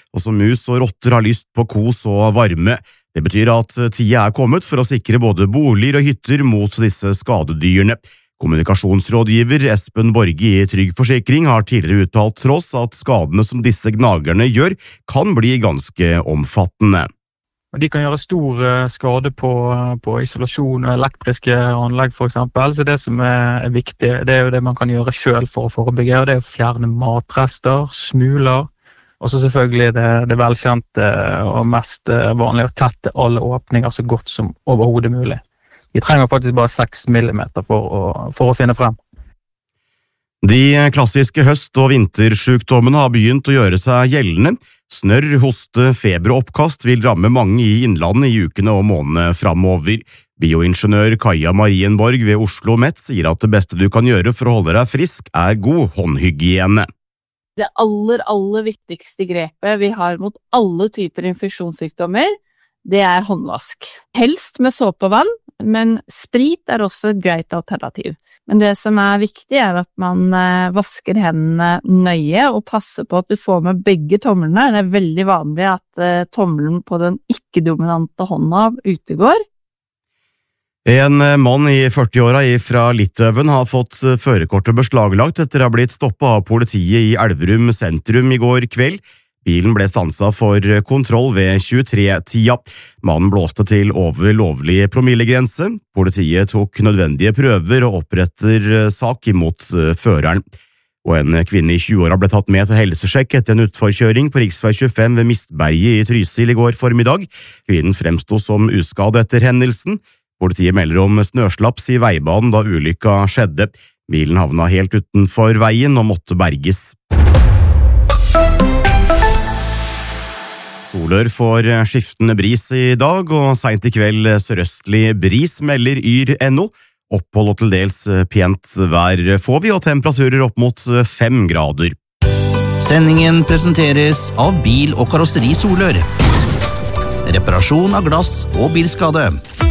og som mus og rotter har lyst på kos og varme. Det betyr at tida kommet for å sikre både boliger og hytter mot disse skadedyrene. Kommunikasjonsrådgiver Espen Borge i Trygg Forsikring har tidligere uttalt tross at skadene som disse gnagerne gjør kan bli ganske omfattende. De kan gjøre stor skade på isolasjon og elektriske anlegg for eksempel, så det som viktig, det jo det man kan gjøre selv for å forebygge, og det å fjerne matrester, smuler, og så selvfølgelig det velkjente og mest vanlige å tette alle åpninger så godt som overhodet mulig. De trenger faktisk bare 6 millimeter for å finne frem. De klassiske høst- og vintersykdommene har begynt å gjøre seg gjeldende. Snørr, hoste, feber og oppkast vil ramme mange i innlandet i ukene og månedene fremover. Bioingeniør Kaja Marienborg ved Oslo Met sier at det beste du kan gjøre for å holde deg frisk god håndhygiene. Det aller viktigste grepet vi har mot alle typer infeksjonssykdommer, det håndvask. Helst med såpe og vann, men sprit også et greit alternativ. Men det som viktig at man vasker hendene nøye og passer på at du får med begge tommelene. Det veldig vanlig at tommelen på den ikke-dominante hånda utegår. En mann i 40-åra fra Litauen har fått førerkortet beslaglagt etter å ha blitt stoppet av politiet i Elverum sentrum i går kveld. Bilen ble stanset for kontroll ved 23-tida. Mannen blåste til over lovlig promillegrense. Politiet tok nødvendige prøver og oppretter sak imot føreren. Og en kvinne i 20-åra ble tatt med til helsesjekk etter en utforkjøring på riksvei 25 ved Mistberget i Trysil i går formiddag. Kvinnen fremsto som uskadet etter hendelsen. Politiet melder om snøslaps i veibanen da ulykka skjedde. Bilen havna helt utenfor veien og måtte berges. Solør får skiftende bris i dag, og sent i kveld sørøstlig bris, melder Yr.no. Opphold og til dels pent vær får vi, og temperaturer opp mot 5 grader. Sendingen presenteres av Bil- og Karosseri Solør. Reparasjon av glass og bilskade.